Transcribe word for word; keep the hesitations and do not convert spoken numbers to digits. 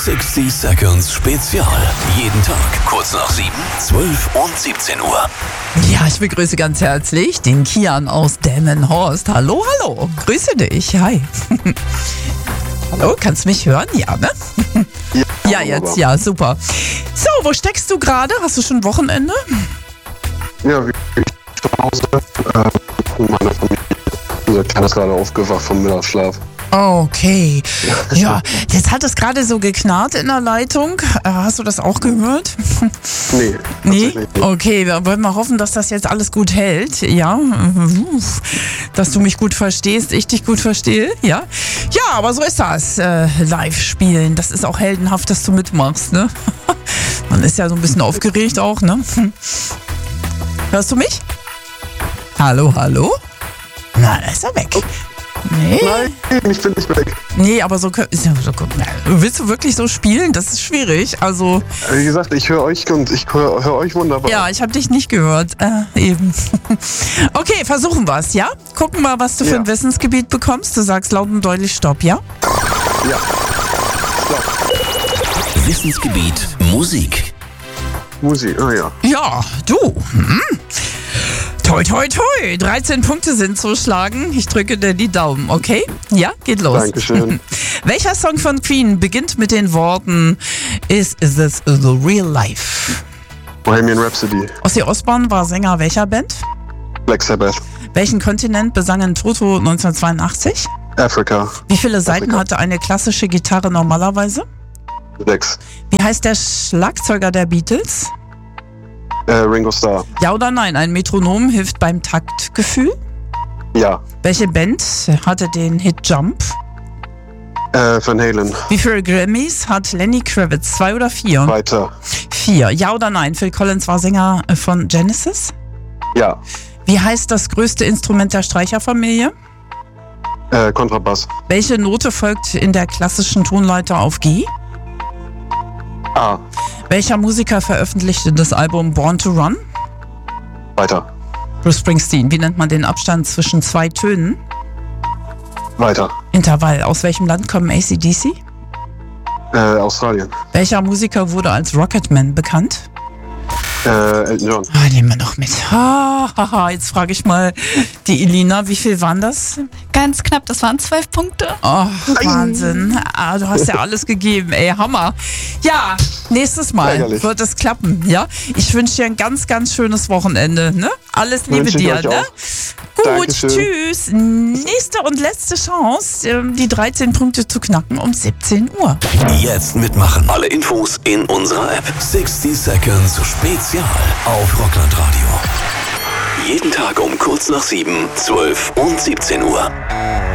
sechzig Seconds Spezial. Jeden Tag kurz nach sieben, zwölf und siebzehn Uhr. Ja, ich begrüße ganz herzlich den Kian aus Delmenhorst. Hallo, hallo. Grüße dich. Hi. Hallo, kannst du mich hören? Ja, ne? Ja, ja, jetzt, ja, super. So, wo steckst du gerade? Hast du schon Wochenende? Ja, wie ich zu Hause. Äh, meine Familie. Unser Kleiner ist gerade aufgewacht vom Mittagsschlaf. Okay. Ja, jetzt hat es gerade so geknarrt in der Leitung. Äh, Hast du das auch gehört? Nee. Nee? tatsächlich nicht. Okay, wir wollen mal hoffen, dass das jetzt alles gut hält. Ja. Dass du mich gut verstehst, ich dich gut verstehe. Ja. Ja, aber so ist das. Äh, live spielen. Das ist auch heldenhaft, dass du mitmachst, ne? Man ist ja so ein bisschen aufgeregt auch, ne? Hörst du mich? Hallo, hallo? Na, da ist er weg. Nee. Nein, ich bin nicht weg. Nee, aber so, kö- so willst du wirklich so spielen? Das ist schwierig. Also, Wie gesagt, ich höre euch und ich höre hör euch wunderbar. ja, ich habe dich nicht gehört. Äh, eben. Okay, versuchen wir's, ja? Gucken mal, was du für Ja. ein Wissensgebiet bekommst. Du sagst laut und deutlich Stopp, ja? Ja. Wissensgebiet Musik. Musik, ah ja. Ja, du. Hm. Toi, toi, toi. dreizehn Punkte sind zu schlagen. Ich drücke dir die Daumen, okay? Ja, geht los. Dankeschön. Welcher Song von Queen beginnt mit den Worten Is this the real life? Bohemian Rhapsody. Ozzy Osbourne war Sänger welcher Band? Black Sabbath. Welchen Kontinent besangen Toto neunzehnhundertzweiundachtzig? Africa. Wie viele Seiten Afrika. hatte eine klassische Gitarre normalerweise? Sechs. Wie heißt der Schlagzeuger der Beatles? Äh, Ringo Starr. Ja oder nein, ein Metronom hilft beim Taktgefühl? Ja. Welche Band hatte den Hit Jump? Äh, Van Halen. Wie viele Grammys hat Lenny Kravitz? Zwei oder vier? Weiter. Vier. Ja oder nein, Phil Collins war Sänger von Genesis? Ja. Wie heißt das größte Instrument der Streicherfamilie? Äh, Kontrabass. Welche Note folgt in der klassischen Tonleiter auf G? A. Welcher Musiker veröffentlichte das Album Born to Run? Weiter. Bruce Springsteen. Wie nennt man den Abstand zwischen zwei Tönen? Weiter. Intervall. Aus welchem Land kommen A C D C? Äh, Australien. Welcher Musiker wurde als Rocketman bekannt? Äh, Elton John. Ah, nehmen wir noch mit. Ha, ha, ha. Jetzt frage ich mal die Elina, wie viel waren das? Ganz knapp, das waren zwölf Punkte. Oh, Wahnsinn. Ah, du hast ja alles gegeben, ey, Hammer. Ja, nächstes Mal Ärgerlich. wird es klappen, ja? Ich wünsche dir ein ganz, ganz schönes Wochenende, ne? Alles Liebe Wünsche ich dir, euch ne? auch. Gut, Dankeschön. tschüss. Nächste und letzte Chance, ähm, die dreizehn Punkte zu knacken um siebzehn Uhr. Jetzt mitmachen. Alle Infos in unserer App. sechzig Seconds Spezial auf Rockland Radio. Jeden Tag um kurz nach sieben, zwölf und siebzehn Uhr.